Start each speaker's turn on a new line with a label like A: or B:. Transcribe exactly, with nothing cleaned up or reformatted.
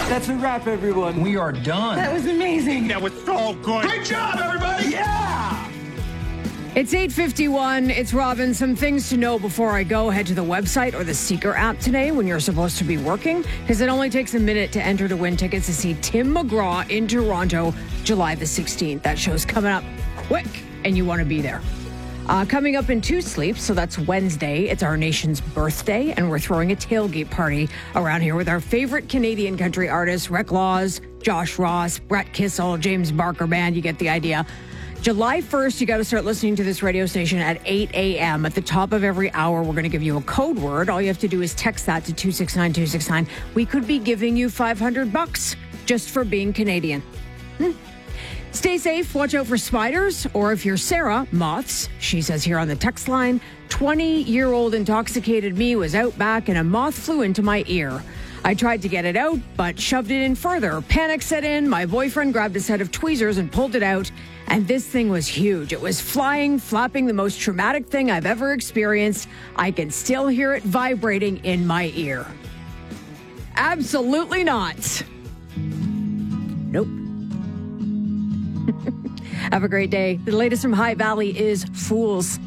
A: That's a wrap, everyone.
B: We are done.
A: That was amazing.
C: That was so good.
B: Great job, everybody.
A: Yeah!
D: It's eight fifty-one. It's Robin. Some things to know before I go. Head to the website or the Seeker app today when you're supposed to be working, because it only takes a minute to enter to win tickets to see Tim McGraw in Toronto, July the sixteenth. That show's coming up quick, and you want to be there. Uh, coming up in two sleeps, so that's Wednesday. It's our nation's birthday, and we're throwing a tailgate party around here with our favorite Canadian country artists, Rick Laws, Josh Ross, Brett Kissel, James Barker Band. You get the idea. July first, you got to start listening to this radio station at eight a.m. At the top of every hour, we're going to give you a code word. All you have to do is text that to two six nine two six nine. We could be giving you five hundred bucks just for being Canadian. Hmm. Stay safe. Watch out for spiders, or if you're Sarah, moths. She says here on the text line, twenty-year-old intoxicated me was out back and a moth flew into my ear. I tried to get it out, but shoved it in further. Panic set in. My boyfriend grabbed a set of tweezers and pulled it out. And this thing was huge. It was flying, flapping, the most traumatic thing I've ever experienced. I can still hear it vibrating in my ear. Absolutely not. Nope. Have a great day. The latest from High Valley is Fools.